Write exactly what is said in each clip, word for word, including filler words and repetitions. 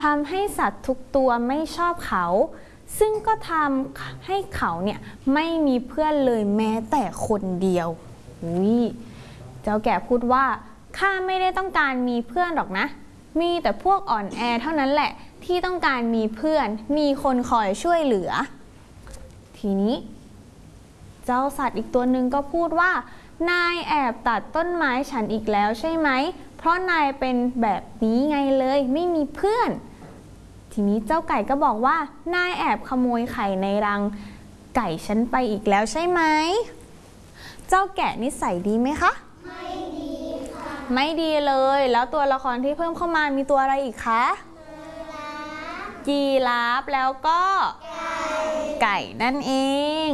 ทำให้สัตว์ทุกตัวไม่ชอบเขาซึ่งก็ทำให้เขาเนี่ยไม่มีเพื่อนเลยแม้แต่คนเดียวอุ้ยเจ้าแก่พูดว่าข้าไม่ได้ต้องการมีเพื่อนหรอกนะมีแต่พวกอ่อนแอเท่านั้นแหละที่ต้องการมีเพื่อนมีคนคอยช่วยเหลือทีนี้เจ้าสัตว์อีกตัวหนึ่งก็พูดว่านายแอบตัดต้นไม้ฉันอีกแล้วใช่ไหมเพราะนายเป็นแบบนี้ไงเลยไม่มีเพื่อนทีนี้เจ้าไก่ก็บอกว่านายแอบขโมยไข่ในรังไก่ฉันไปอีกแล้วใช่ไหมเจ้าแกะนิสัยดีไหมคะไม่ดีค่ะไม่ดีเลยแล้วตัวละครที่เพิ่มเข้ามามีตัวอะไรอีกคะยีราฟแล้วก็ไก่นั่นเอง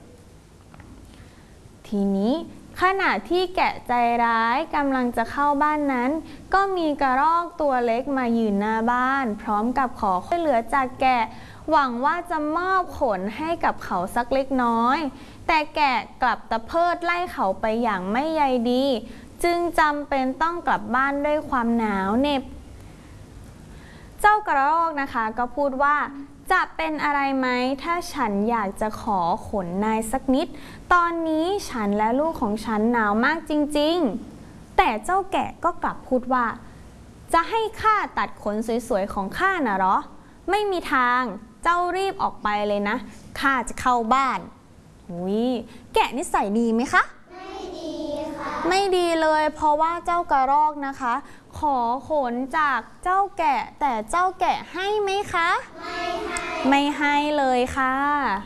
ทีนี้ขณะที่แกะใจร้ายกำลังจะเข้าบ้านนั้นก็มีกระรอกตัวเล็กมายืนหน้าบ้านพร้อมกับขอช่วยเหลือจากแกะหวังว่าจะมอบขนให้กับเขาสักเล็กน้อยแต่แกะกลับตะเพิดไล่เขาไปอย่างไม่ใยดีจึงจำเป็นต้องกลับบ้านด้วยความหนาวเหน็บเจ้ากระรอกนะคะก็พูดว่าจะเป็นอะไรไหมถ้าฉันอยากจะขอขนนายสักนิดตอนนี้ฉันและลูกของฉันหนาวมากจริงๆแต่เจ้าแกะก็กลับพูดว่าจะให้ข้าตัดขนสวยๆของข้าน่ะเหรอไม่มีทางเจ้ารีบออกไปเลยนะข้าจะเข้าบ้านอุ้ยแกะนิสัยดีไหมคะไม่ดีค่ะไม่ดีเลยเพราะว่าเจ้ากระรอกนะคะขอขนจากเจ้าแกะแต่เจ้าแกะให้ไหมคะไม่ให้ไม่ให้เลยค่ะ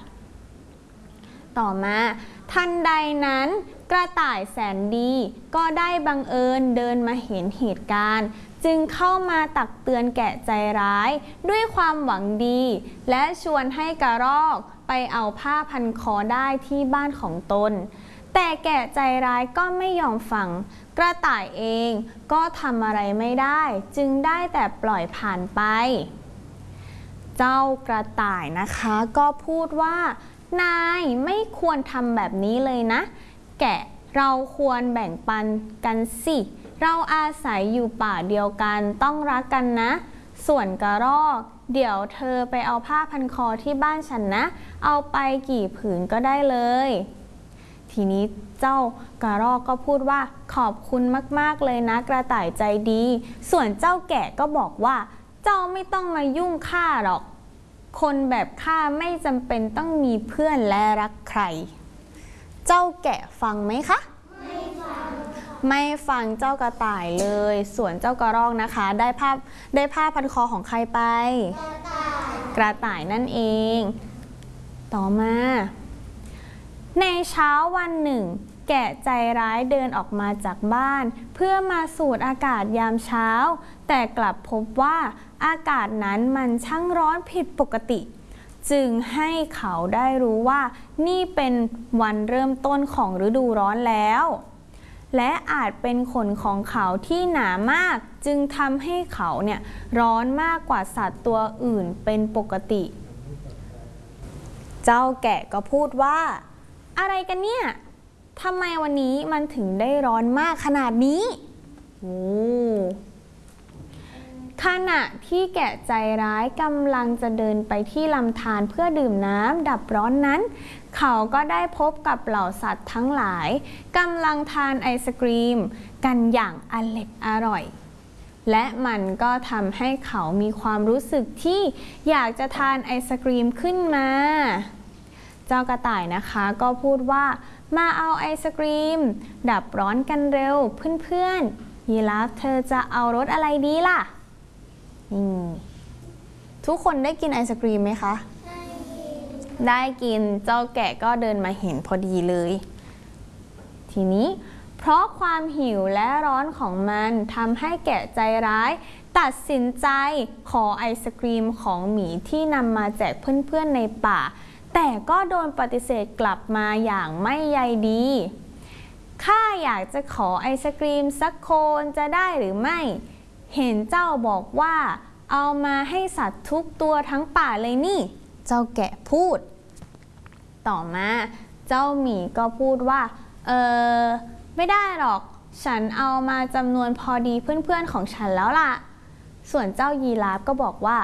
ต่อมาทันใดนั้นกระต่ายแสนดีก็ได้บังเอิญเดินมาเห็นเหตุการณ์จึงเข้ามาตักเตือนแกะใจร้ายด้วยความหวังดีและชวนให้กระรอกไปเอาผ้าพันคอได้ที่บ้านของตนแต่แกะใจร้ายก็ไม่ยอมฟังกระต่ายเองก็ทำอะไรไม่ได้จึงได้แต่ปล่อยผ่านไปเจ้ากระต่ายนะคะก็พูดว่านายไม่ควรทำแบบนี้เลยนะแกะเราควรแบ่งปันกันสิเราอาศัยอยู่ป่าเดียวกันต้องรักกันนะส่วนกระรอกเดี๋ยวเธอไปเอาผ้าพันคอที่บ้านฉันนะเอาไปกี่ผืนก็ได้เลยทีนี้เจ้ากระรอกก็พูดว่าขอบคุณมากๆเลยนะกระต่ายใจดีส่วนเจ้าแกะก็บอกว่าเจ้าไม่ต้องมายุ่งข้าหรอกคนแบบข้าไม่จำเป็นต้องมีเพื่อนและรักใครเจ้าแกะฟังไหมคะไม่ฟังไม่ฟังเจ้ากระต่ายเลยส่วนเจ้ากระรอกนะคะได้ผ้าได้ผ้าพันคอของใครไปกระต่ายกระต่ายนั่นเองต่อมาในเช้าวันหนึ่งแกะใจร้ายเดินออกมาจากบ้านเพื่อมาสูดอากาศยามเช้าแต่กลับพบว่าอากาศนั้นมันช่างร้อนผิดปกติจึงให้เขาได้รู้ว่านี่เป็นวันเริ่มต้นของฤดูร้อนแล้วและอาจเป็นขนของเขาที่หนามากจึงทำให้เขาเนี่ยร้อนมากกว่าสัตว์ตัวอื่นเป็นปกติเจ้าแกะก็พูดว่าอะไรกันเนี่ยทำไมวันนี้มันถึงได้ร้อนมากขนาดนี้โอ้ขณะที่แกะใจร้ายกำลังจะเดินไปที่ลำธารเพื่อดื่มน้ำดับร้อนนั้นเขาก็ได้พบกับเหล่าสัตว์ทั้งหลายกำลังทานไอศกรีมกันอย่างอร็ดอร่อยและมันก็ทำให้เขามีความรู้สึกที่อยากจะทานไอศกรีมขึ้นมาเจ้ากระต่ายนะคะก็พูดว่ามาเอาไอศกรีมดับร้อนกันเร็วเพื่อนๆยีราฟเธอจะเอารสอะไรดีล่ะทุกคนได้กินไอศกรีมไหมคะได้กินได้กินเจ้าแกะก็เดินมาเห็นพอดีเลยทีนี้เพราะความหิวและร้อนของมันทำให้แกะใจร้ายตัดสินใจขอไอศกรีมของหมีที่นำมาแจกเพื่อนๆในป่าแต่ก็โดนปฏิเสธกลับมาอย่างไม่ใยดีข้าอยากจะขอไอศกรีมสักโคนจะได้หรือไม่เห็นเจ้าบอกว่าเอามาให้สัตว์ทุกตัวทั้งป่าเลยนี่เจ้าแกะพูดต่อมาเจ้าหมีก็พูดว่าเออไม่ได้หรอกฉันเอามาจำนวนพอดีเพื่อนๆของฉันแล้วล่ะส่วนเจ้ายีราฟก็บอกว่า